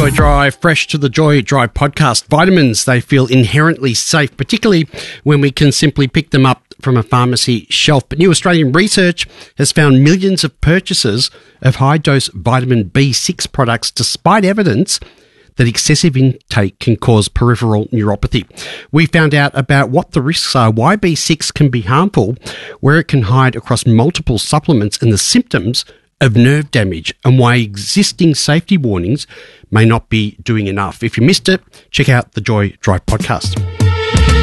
Joy Drive, fresh to the Joy Drive podcast. Vitamins, they feel inherently safe, particularly when we can simply pick them up from a pharmacy shelf. But new Australian research has found millions of purchases of high-dose vitamin B6 products despite evidence that excessive intake can cause peripheral neuropathy. We found out about what the risks are, why B6 can be harmful, where it can hide across multiple supplements, and the symptoms of nerve damage, and why existing safety warnings may not be doing enough. If you missed it, check out the Joy Drive podcast.